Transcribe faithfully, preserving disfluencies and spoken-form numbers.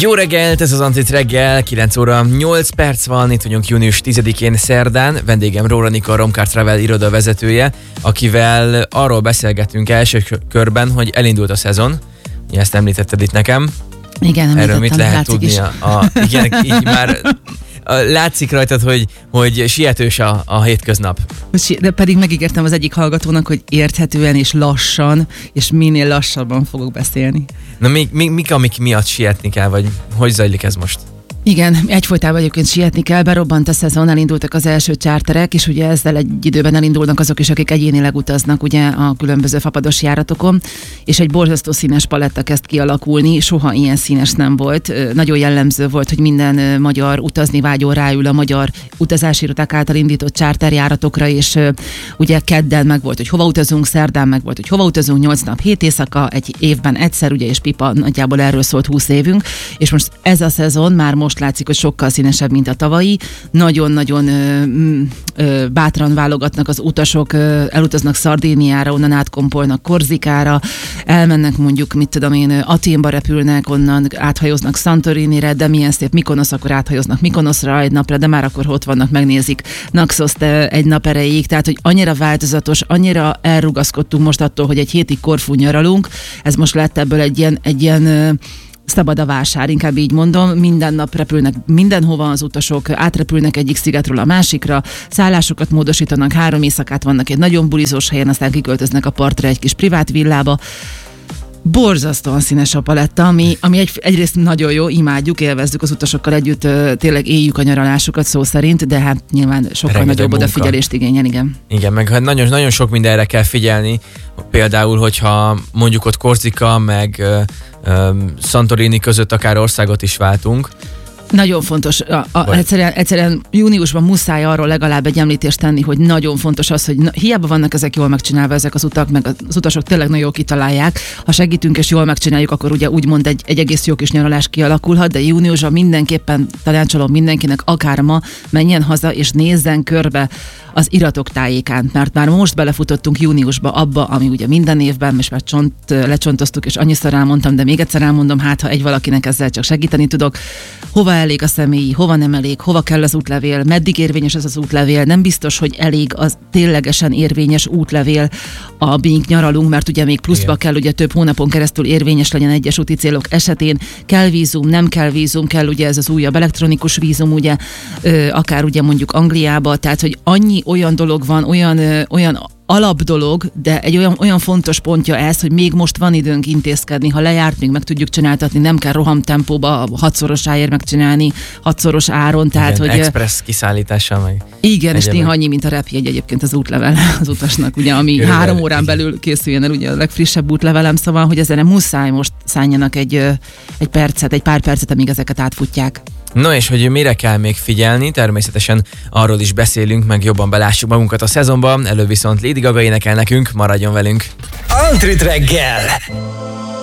Jó reggelt, ez az Antrit reggel, kilenc óra nyolc perc van, itt vagyunk június tizedikén szerdán, vendégem Róra Nika, a Romcar Travel iroda vezetője, akivel arról beszélgetünk első körben, hogy elindult a szezon, ezt említetted itt nekem. Igen, erről mit lehet tudni? A, a, igen, így már a, látszik rajtad, hogy, hogy sietős a, a hétköznap. De pedig megígértem az egyik hallgatónak, hogy érthetően és lassan, és minél lassabban fogok beszélni. Na mi, mi, mik, amik miatt sietni kell, vagy hogy zajlik ez most? Igen, egyfolytában egyébként sietni kell, berobbant a szezon, elindultak az első csárterek, és ugye ezzel egy időben elindulnak azok is, akik egyénileg utaznak ugye a különböző fapados járatokon, és egy borzasztó színes paletta kezd kialakulni, soha ilyen színes nem volt. Nagyon jellemző volt, hogy minden magyar utazni vágyó ráül a magyar utazási irodák által indított csárterjáratokra, és ugye kedden meg volt, hogy hova utazunk, szerdán meg volt, hogy hova utazunk, nyolc nap, hét éjszaka, egy évben egyszer, ugye, és pipa, nagyjából erről szólt húsz évünk, és most ez a szezon már most Most látszik, hogy sokkal színesebb, mint a tavalyi. Nagyon-nagyon ö, ö, bátran válogatnak az utasok, ö, elutaznak Szardíniára, onnan átkompolnak Korzikára, elmennek mondjuk, mit tudom én, Athénba repülnek, onnan áthajóznak Santorinire, de milyen szép Mykonosz, akkor áthajóznak Mykonoszra egy napra, de már akkor ott vannak, megnézik Naxoszt egy nap erejéig, tehát hogy annyira változatos, annyira elrugaszkodtunk most attól, hogy egy hétig Korfún nyaralunk, ez most lett ebből egy ilyen, egy ilyen szabad a vásár, inkább így mondom, minden nap repülnek mindenhova az utasok, átrepülnek egyik szigetről a másikra, szállásokat módosítanak, három éjszakát vannak egy nagyon bulizós helyen, aztán kiköltöznek a partra egy kis privát villába. Borzasztóan színes a paletta, ami, ami egy, egyrészt nagyon jó, imádjuk, élvezzük az utasokkal együtt, tényleg éljük a nyaralásukat szó szerint, de hát nyilván sokkal rengeteg nagyobb munka. Odafigyelést igényel, igen. Igen, meg hát nagyon, nagyon sok mindenre kell figyelni, például, hogyha mondjuk ott Korzika, meg uh, um, Santorini között akár országot is váltunk. Nagyon fontos, a, a, egyszerűen, egyszerűen júniusban muszáj arról legalább egy említést tenni, hogy nagyon fontos az, hogy na, hiába vannak ezek jól megcsinálva, ezek az utak, meg az utasok tényleg nagyon jól kitalálják. Ha segítünk és jól megcsináljuk, akkor ugye úgymond egy, egy egész jó kis nyaralás kialakulhat, de júniusban mindenképpen tanácsolom mindenkinek, akár ma menjen haza és nézzen körbe az iratok tájékán, mert már most belefutottunk júniusba abba, ami ugye minden évben, most már csont, lecsontoztuk, és annyiszor elmondtam, de még egyszer elmondom, hát ha egy valakinek ezzel csak segíteni tudok, hova elég a személyi, hova nem elég, hova kell az útlevél, meddig érvényes ez az útlevél, nem biztos, hogy elég az ténylegesen érvényes útlevél, amíg nyaralunk, mert ugye még pluszba Igen. kell, ugye több hónapon keresztül érvényes legyen egyes úti célok esetén, kell vízum, nem kell vízum, kell ugye ez az újabb elektronikus vízum, ugye, ö, akár ugye mondjuk Angliába, tehát hogy annyi olyan dolog van, olyan, ö, olyan alapdolog, de egy olyan, olyan fontos pontja ez, hogy még most van időnk intézkedni, ha lejárt, még meg tudjuk csináltatni, nem kell rohamtempóba hatszorosáért megcsinálni, hatszoros áron, tehát igen, hogy... express kiszállítással meg. Igen, és néha annyi, mint a repjegy egyébként az útlevel az utasnak, ugye, ami Körülbelül, három órán igen. belül készüljen el, ugye a legfrissebb útlevelem, szóval, hogy ezen muszáj most szálljanak egy, egy percet, egy pár percet, amíg ezeket átfutják. No, és hogy mire kell még figyelni, természetesen arról is beszélünk, meg jobban belássuk magunkat a szezonban, előbb viszont Lady Gaga énekel nekünk, maradjon velünk! Antrit reggel!